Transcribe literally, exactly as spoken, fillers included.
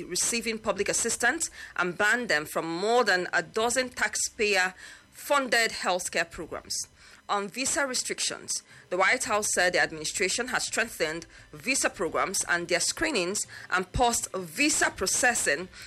receiving public assistance and banned them from more than a dozen taxpayer-funded healthcare programs. On visa restrictions, the White House said the administration has strengthened visa programs and their screenings and paused visa processing